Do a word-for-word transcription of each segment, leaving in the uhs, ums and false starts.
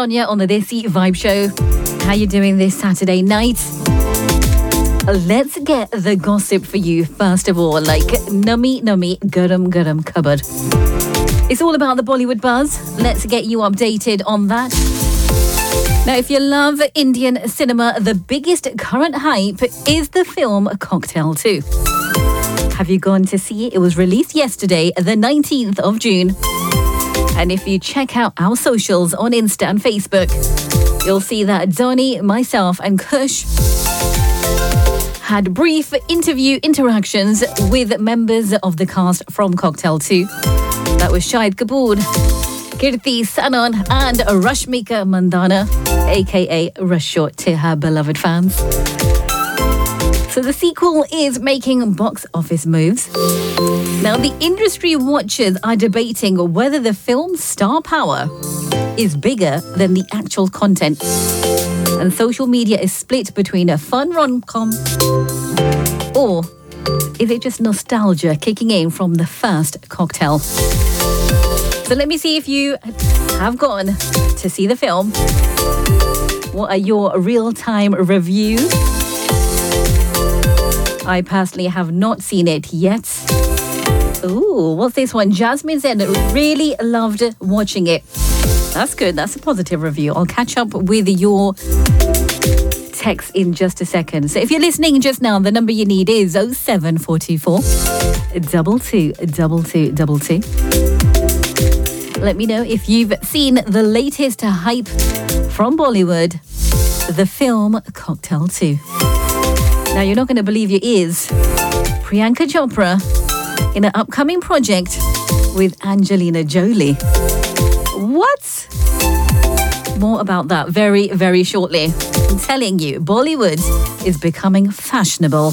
Sonia on the Desi Vibe Show. How you doing this Saturday night? Let's get the gossip for you first of all, like nummy nummy garam garam cupboard. It's all about the Bollywood buzz. Let's get you updated on that. Now, if you love Indian cinema, the biggest current hype is the film Cocktail two. Have you gone to see it? It was released yesterday, the nineteenth of June. And if you check out our socials on Insta and Facebook, you'll see that Donnie, myself and Kush had brief interview interactions with members of the cast from Cocktail two. That was Shahid Kapoor, Kirti Sanon and Rashmika Mandana, aka Rashot, to her beloved fans. So the sequel is making box office moves. Now, the industry watchers are debating whether the film's star power is bigger than the actual content. And social media is split between a fun rom-com or is it just nostalgia kicking in from the first Cocktail? So let me see if you have gone to see the film. What are your real-time reviews? I personally have not seen it yet. Ooh, what's this one? Jasmine said really loved watching it. That's good. That's a positive review. I'll catch up with your text in just a second. So if you're listening just now, the number you need is oh seven four two four, two two, two two two two. Let me know if you've seen the latest hype from Bollywood, the film Cocktail two. Now, you're not going to believe your ears. Priyanka Chopra in an upcoming project with Angelina Jolie. What? More about that very, very shortly. I'm telling you, Bollywood is becoming fashionable.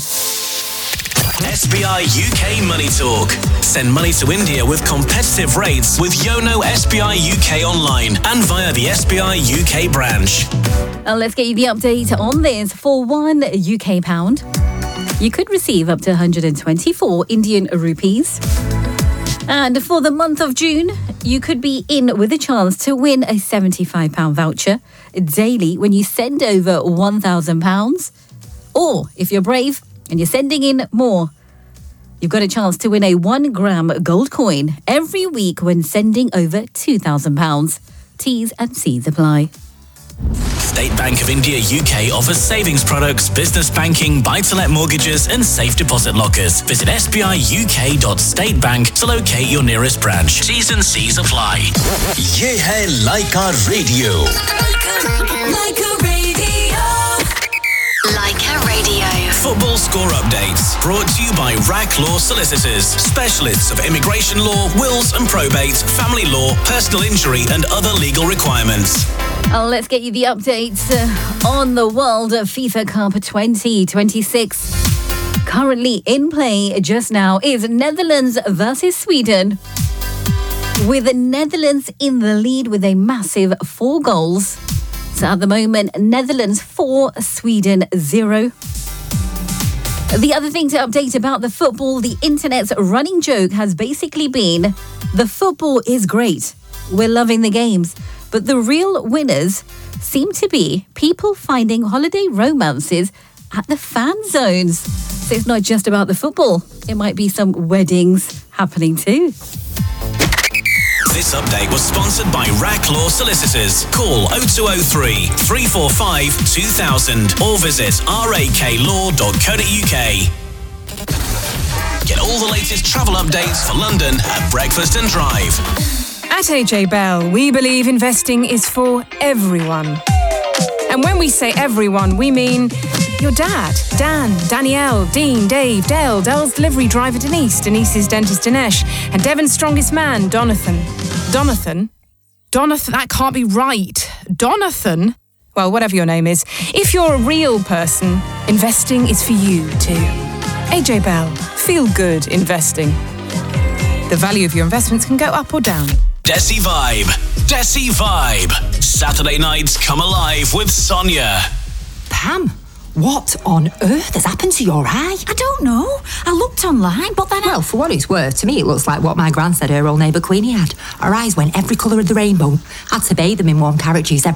S B I U K Money Talk. Send money to India with competitive rates with Yono S B I U K online and via the S B I U K branch. Uh, let's get you the update on this. For one U K pound, you could receive up to one hundred twenty-four Indian rupees. And for the month of June, you could be in with a chance to win a seventy-five pound voucher daily when you send over one thousand pounds. Or if you're brave and you're sending in more, you've got a chance to win a one gram gold coin every week when sending over two thousand pounds. T's and C's apply. State Bank of India U K offers savings products, business banking, buy-to-let mortgages and safe deposit lockers. Visit s b i u k dot state bank to locate your nearest branch. T's and C's apply. Ye hai Laika Radio. Laika Radio. Laika Radio. Football score updates brought to you by R A C Law Solicitors, specialists of immigration law, wills and probate, family law, personal injury and other legal requirements. Uh, let's get you the updates uh, on the World FIFA Cup twenty twenty-six. Currently in play just now is Netherlands versus Sweden, with the Netherlands in the lead with a massive four goals. So at the moment, Netherlands four, Sweden zero. The other thing to update about the football, the internet's running joke has basically been, the football is great. We're loving the games. But the real winners seem to be people finding holiday romances at the fan zones. So it's not just about the football. It might be some weddings happening too. This update was sponsored by R A C Law Solicitors. Call oh two oh three, three four five, two thousand or visit r a k law dot co dot u k. Get all the latest travel updates for London at Breakfast and Drive. At A J Bell, we believe investing is for everyone. And when we say everyone, we mean your dad, Dan, Danielle, Dean, Dave, Dale, Dale's delivery driver Denise, Denise's dentist Dinesh, and Devon's strongest man, Donathan. Donathan? Donathan? That can't be right. Donathan? Well, whatever your name is. If you're a real person, investing is for you too. A J Bell, feel good investing. The value of your investments can go up or down. Desi Vibe. Desi Vibe. Saturday nights come alive with Sonia. Pam, what on earth has happened to your eye? I don't know. I looked online, but then I... Well, for what it's worth, to me it looks like what my gran said her old neighbour Queenie had. Her eyes went every colour of the rainbow. Had to bathe them in warm carrot juice every